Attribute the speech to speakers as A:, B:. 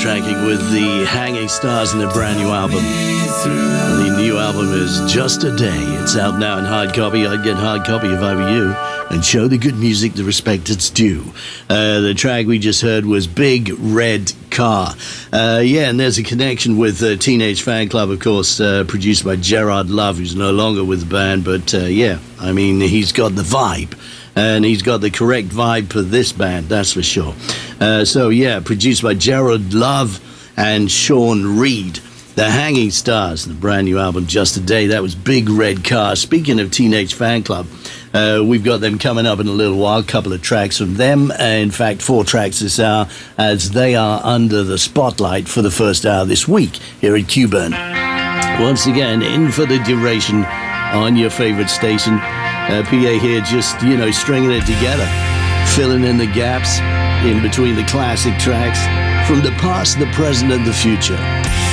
A: soundtracking with the Hanging Stars and their brand new album. The new album is Just a Day. It's out now in hard copy. I'd get hard copy if I were you, and show the good music the respect it's due. The track we just heard was Big Red Car. And there's a connection with Teenage Fan Club, of course, produced by Gerard Love, who's no longer with the band, but he's got the vibe. And he's got the correct vibe for this band, that's for sure. Produced by Gerard Love and Sean Reed. The Hanging Stars, the brand new album, Just a Day. That was Big Red Car. Speaking of Teenage Fan Club, we've got them coming up in a little while. A couple of tracks from them. In fact, 4 tracks this hour, as they are under the spotlight for the first hour this week here at Q-Burn. Once again, in for the duration on your favorite station. PA here just, stringing it together, filling in the gaps in between the classic tracks from the past, the present, and the future.